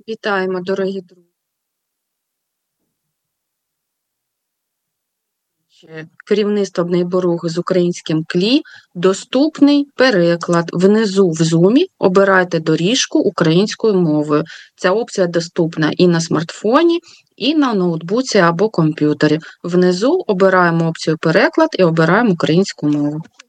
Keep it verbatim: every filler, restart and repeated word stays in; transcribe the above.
Вітаємо, дорогі друзі! Керівництво Бнейборуги з українським КЛІ, доступний переклад. Внизу в зумі обирайте доріжку українською мовою. Ця опція доступна і на смартфоні, і на ноутбуці або комп'ютері. Внизу обираємо опцію переклад і обираємо українську мову.